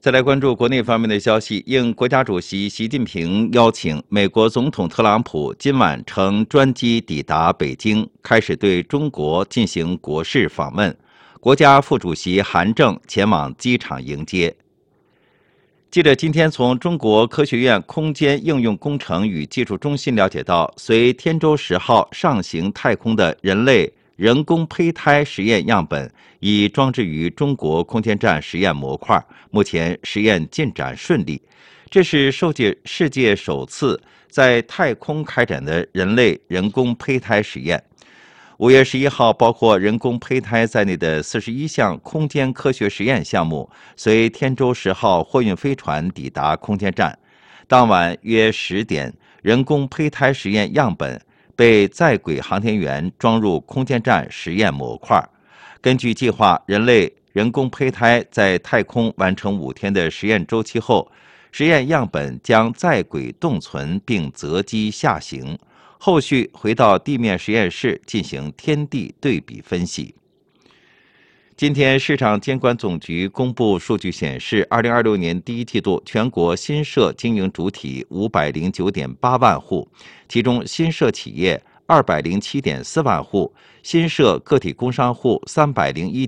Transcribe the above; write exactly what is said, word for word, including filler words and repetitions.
再来关注国内方面的消息，应国家主席习近平邀请，美国总统特朗普今晚乘专机抵达北京，开始对中国进行国事访问。国家副主席韩正前往机场迎接。记者今天从中国科学院空间应用工程与技术中心了解到，随天舟十号上行太空的人类人工胚胎实验样本已装置于中国空间站实验模块，目前实验进展顺利。这是受界世界首次在太空开展的人类人工胚胎实验。五月十一号，包括人工胚胎在内的四十一项空间科学实验项目随天舟十号货运飞船抵达空间站。当晚约十点，人工胚胎实验样本被在轨航天员装入空间站实验模块。根据计划，人类人工胚胎在太空完成五天的实验周期后，实验样本将在轨冻存并择机下行。后续回到地面实验室进行天地对比分析。今天，市场监管总局公布数据显示，二零二六年第一季度全国新设经营主体五百零九点八万户，其中新设企业二百零七点四万户，新设个体工商户三百零一